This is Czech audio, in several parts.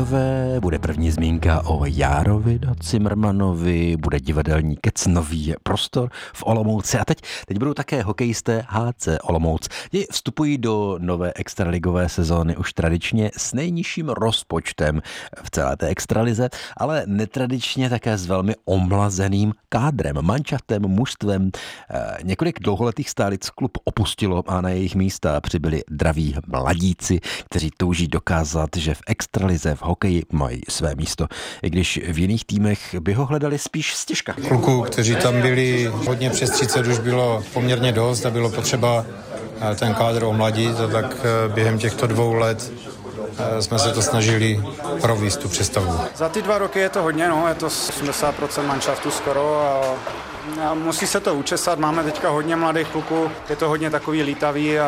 hokejové, bude první zmínka o Járovi Cimrmanovi, bude divadelní kec Nový prostor v Olomouci a teď budou také hokejisté HC Olomouc. Ti vstupují do nové extraligové sezóny už tradičně s nejnižším rozpočtem v celé té extralize, ale netradičně také s velmi omlazeným kádrem, manšaftem, mužstvem. Několik dlouholetých stálic klub opustilo a na jejich místa přibyli draví mladíci, kteří touží dokázat, že v extralize v hokeji mají své místo, i když v jiných týmech by ho hledali spíš stěžka. Kluků, kteří tam byli hodně přes 30, už bylo poměrně dost a bylo potřeba ten kádr omladit, a tak během těchto 2 let jsme se to snažili provést tu přestavbu. Za ty 2 roky je to hodně, je to 80% manšaftu skoro a musí se to učesat. Máme teďka hodně mladých kluků, je to hodně takový lítavý,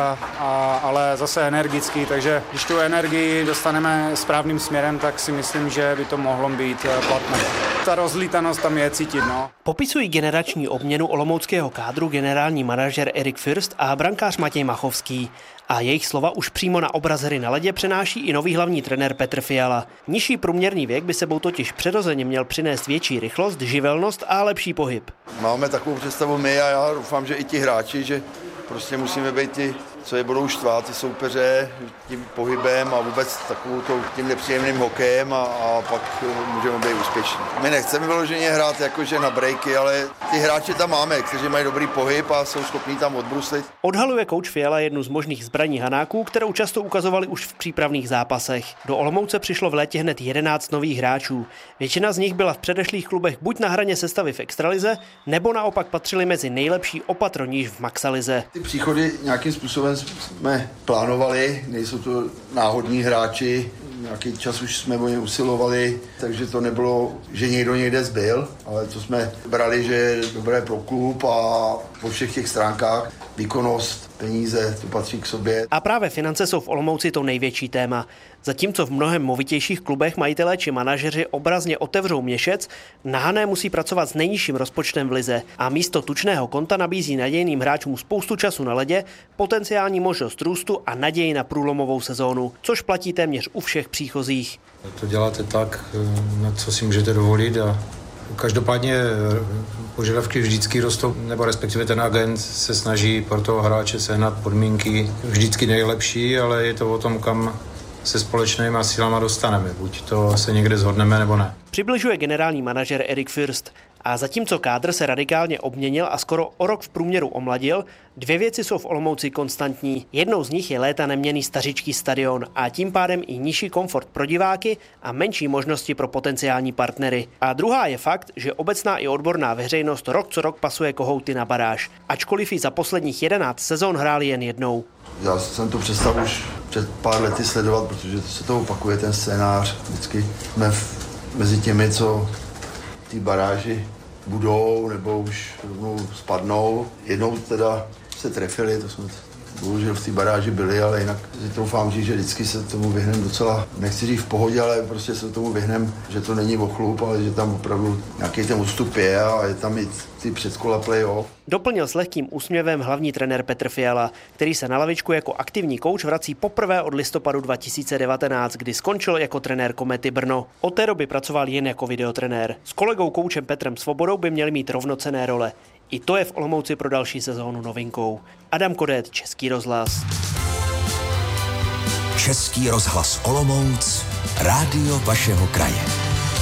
ale zase energický, takže když tu energii dostaneme správným směrem, tak si myslím, že by to mohlo být platné. Ta rozlítanost tam je cítit. Popisují generační obměnu olomouckého kádru generální manažer Erik Fürst a brankář Matěj Machovský. A jejich slova už přímo na obrazery na ledě přenáší i nový hlavní trenér Petr Fiala. Nižší průměrný věk by sebou totiž přirozeně měl přinést větší rychlost, živelnost a lepší pohyb. Máme takovou představu my a já doufám, že i ti hráči, že prostě musíme být ti, co je budou štvát, ty soupeře tím pohybem a vůbec tím nepříjemným hokejem a pak můžeme být úspěšní. My nechceme vyloženě hrát jakože na breaky, ale ty hráči tam máme, kteří mají dobrý pohyb a jsou schopní tam odbruslit. Odhaluje kouč Fiala jednu z možných zbraní Hanáků, kterou často ukazovali už v přípravných zápasech. Do Olomouce přišlo v létě hned 11 nových hráčů. Většina z nich byla v předešlých klubech buď na hraně sestavy v extralize, nebo naopak patřili mezi nejlepší opatroníž v maxalize. Ty příchody nějakým způsobem jsme plánovali, nejsou to náhodní hráči, nějaký čas už jsme o ně usilovali, takže to nebylo, že někdo někde zbyl, ale to jsme brali, že je dobré pro klub a po všech těch stránkách výkonnost, peníze, to patří k sobě. A právě finance jsou v Olomouci to největší téma. Zatímco v mnohem movitějších klubech majitelé či manažeři obrazně otevřou měšec, na Hané musí pracovat s nejnižším rozpočtem v lize a místo tučného konta nabízí nadějným hráčům spoustu času na ledě, potenciální možnost růstu a naději na průlomovou sezónu, což platí téměř u všech příchozích. To děláte tak, na co si můžete dovolit a každopádně požadavky vždycky rostou, nebo respektive ten agent se snaží pro toho hráče sehnat podmínky vždycky nejlepší, ale je to o tom, kam se společnými silama dostaneme. Buď to se někde shodneme, nebo ne. Přibližuje generální manažer Erik Fürst. A zatímco kádr se radikálně obměnil a skoro o rok v průměru omladil, 2 věci jsou v Olomouci konstantní. Jednou z nich je léta neměnný stařičký stadion a tím pádem i nižší komfort pro diváky a menší možnosti pro potenciální partnery. A druhá je fakt, že obecná i odborná veřejnost rok co rok pasuje kohouty na baráž, ačkoliv ji za posledních 11 sezon hráli jen jednou. Já jsem to přestal už před pár lety sledovat, protože se to opakuje ten scénář. Vždycky jsme mezi těmi, co ty baráži budou nebo už rovnou spadnou. Jednou teda se trefili, to jsme bohužel v té baráži byli, ale jinak si troufám říct, že vždycky se tomu vyhneme docela, nechci říct v pohodě, ale prostě se tomu vyhneme, že to není o chlup, ale že tam opravdu nějaký ten ústup je a je tam i ty předkola play-off. Doplnil s lehkým úsměvem hlavní trenér Petr Fiala, který se na lavičku jako aktivní kouč vrací poprvé od listopadu 2019, kdy skončil jako trenér Komety Brno. Od té doby pracoval jen jako videotrenér. S kolegou koučem Petrem Svobodou by měli mít rovnocenné role. I to je v Olomouci pro další sezónu novinkou. Adam Kodet, Český rozhlas. Český rozhlas Olomouc, rádio vašeho kraje.